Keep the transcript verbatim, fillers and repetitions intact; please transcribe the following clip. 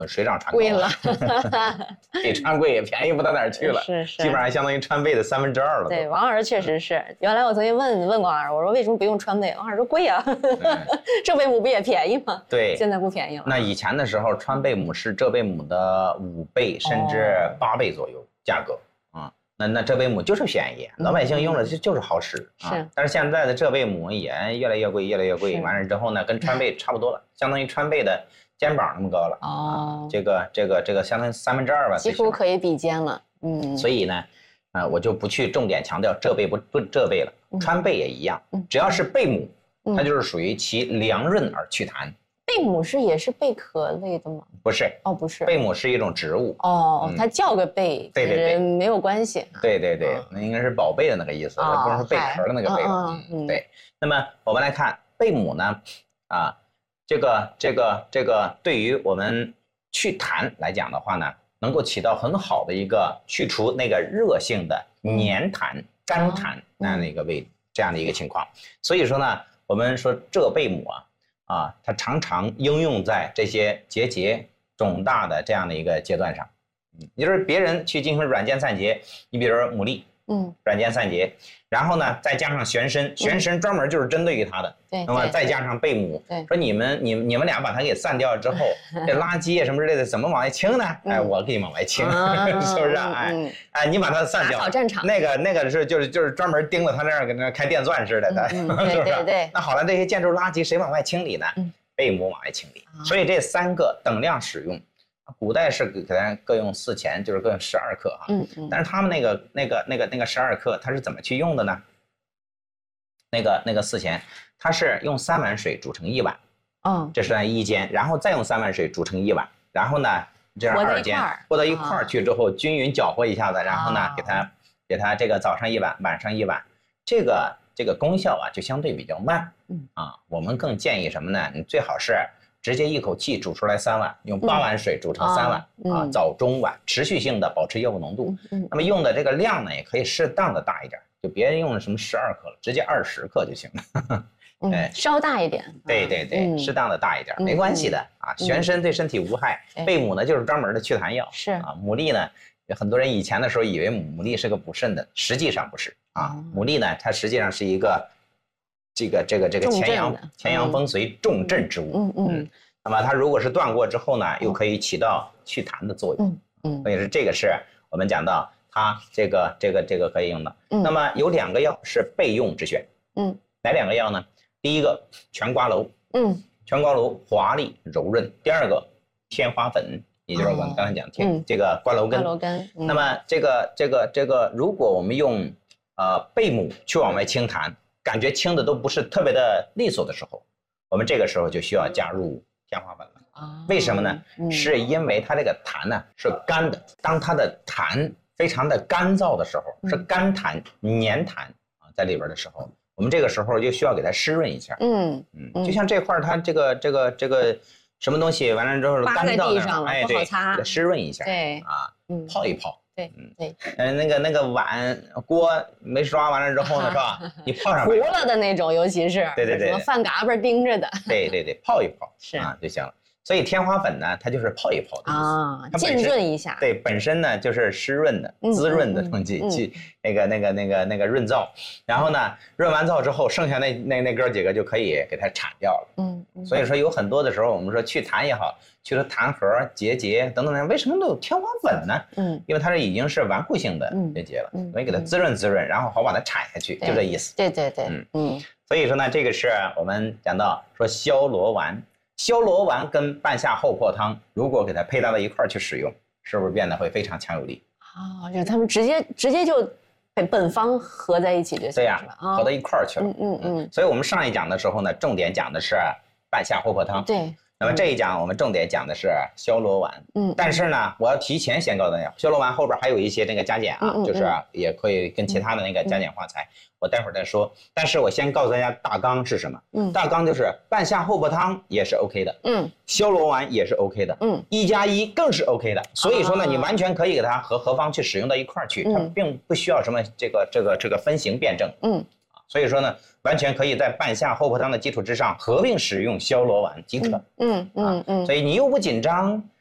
水涨船高贵了， 比川贵也便宜不到哪儿去了， 是是， 基本上相当于川贝的三分之二了。 对，王老师确实是。原来我曾经问问王老师，我说为什么不用川贝？王老师说贵啊，浙贝母不也便宜吗？ 对， 现在不便宜了。 那以前的时候，川贝母是浙贝母的五倍甚至八倍左右价格啊、哦嗯。那那浙贝母就是便宜，老百姓用了就就是好使啊、嗯。但是现在的浙贝母也越来越贵，越来越贵。完了之后呢，跟川贝差不多了，相当于川贝的肩膀那么高了。哦，这个这个这个相当于三分之二吧， 几乎可以比肩了。嗯， 所以呢，啊、呃，我就不去重点强调浙贝不不浙贝了，川贝也一样，嗯、只要是贝母，嗯、它就是属于其凉润而祛痰。 贝母是也是贝壳类的吗？ 不是， 哦，不是， 贝母是一种植物。 哦，嗯、它叫个贝， 对对对， 没有关系。 对对对，那、嗯、应该是宝贝的那个意思，哦、不是贝壳的那个贝了。嗯嗯，对。那么我们来看贝母呢，啊。这个这个这个对于我们祛痰来讲的话呢，能够起到很好的一个去除那个热性的黏痰、干痰那样的一个位这样的一个情况。所以说呢，我们说浙贝母啊啊，它常常应用在这些结节肿大的这样的一个阶段上。嗯，也就是别人去进行软件散结，你比如说牡蛎。嗯，软件散结，然后呢，再加上玄参，玄参专门就是针对于它的。对，那么再加上贝母，对，说你们你你们俩把它给散掉之后，这垃圾啊什么之类的怎么往外清呢？哎，我给你往外清，是不是？哎哎，你把它散掉， 打扫战场。 那个那个是就是就是专门盯着它那儿跟那开电钻似的，是不是？ 对对。 那好了，这些建筑垃圾谁往外清理呢？贝母往外清理。所以这三个等量使用。古代是给咱各用四钱，就是各用十二克啊。嗯嗯。但是他们那个那个那个那个十二克，它是怎么去用的呢？那个那个四钱，它是用三碗水煮成一碗。嗯。这是在一间，然后再用三碗水煮成一碗，然后呢，这样二间和到一块儿去之后，均匀搅和一下子，然后呢，给它给它这个早上一碗，晚上一碗，这个这个功效啊就相对比较慢。嗯。啊，我们更建议什么呢？你最好是。直接一口气煮出来三碗，用八碗水煮成三碗、嗯、啊，早中晚持续性的保持药物浓度。嗯嗯、那么用的这个量呢，也可以适当的大一点，就别用什么十二克了，直接二十克就行了。 嗯，哎，稍大一点。 对对对，嗯、适当的大一点，没关系的啊。玄参对身体无害，贝母呢就是专门的祛痰药。是啊，牡蛎呢，很多人以前的时候以为牡蛎是个补肾的，实际上不是啊。嗯、牡蛎呢，它实际上是一个。这个这个这个乾阳乾阳风随重镇之物，嗯 嗯, 嗯，那么它如果是断过之后呢，又可以起到祛痰的作用，嗯嗯，所以是这个是我们讲到它这个这个这个可以用的。嗯、那么有两个药是备用之选，嗯，哪两个药呢？第一个全瓜蒌，嗯，全瓜蒌滑利柔润；第二个天花粉，也就是我们刚才讲天、嗯、这个瓜蒌根。瓜蒌根。嗯、那么这个这个这个，如果我们用呃贝母去往外清痰。感觉清的都不是特别的利索的时候，我们这个时候就需要加入天花粉了。啊，为什么呢？嗯、是因为它这个痰呢是干的，当它的痰非常的干燥的时候，嗯、是干痰、黏痰啊在里边的时候，我们这个时候就需要给它湿润一下。嗯嗯，就像这块它这个这个这个什么东西完了之后干燥的，哎对，给它湿润一下。对啊，嗯，泡一泡。对，嗯对，嗯，那个那个碗锅没刷完了之后呢，是吧？你泡上糊了的那种，尤其是对对对， 什么饭嘎巴盯着的， 对对对，泡一泡是啊就行了。所以天花粉呢，它就是泡一泡的啊，浸润一下。 对，本身呢就是湿润的、滋润的东西，去那个那个那个那个润燥。然后呢，润完燥之后，剩下那那那哥几个就可以给它铲掉了。嗯，所以说有很多的时候，我们说祛痰也好，去除痰核、结节等等等，为什么都有天花粉呢？嗯，因为它是已经是顽固性的结节了，所以给它滋润滋润，然后好把它铲下去，就这意思。 对对对，嗯嗯。 所以说呢，这个是我们讲到说消罗丸。消罗丸跟半夏厚朴汤，如果给它配搭到一块儿去使用，是不是变得会非常强有力？ 啊、哦，就是他们直接直接就本方合在一起就行， 对呀、啊，合到一块儿去了。嗯嗯嗯。所以我们上一讲的时候呢，重点讲的是半夏厚朴汤。对。那么这一讲我们重点讲的是消罗丸。嗯。但是呢，我要提前先告诉大家，消罗丸后边还有一些那个加减啊，嗯嗯嗯就是也可以跟其他的那个加减化材。嗯嗯我待会儿再说，但是我先告诉大家大纲是什么。嗯，大纲就是半夏厚朴汤也是 OK 的，嗯，消罗丸也是 OK 的，嗯，一加一更是 OK 的。所以说呢，啊、你完全可以给它和何方去使用到一块儿去，嗯、它并不需要什么这个这个这个分型辩证，嗯，所以说呢，完全可以在半夏厚朴汤的基础之上合并使用消罗丸即可，嗯嗯嗯、啊。所以你又不紧张，